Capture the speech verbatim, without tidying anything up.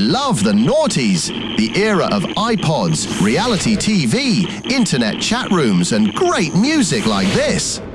love the noughties, the era of iPods, reality T V, internet chat rooms, and great music like this.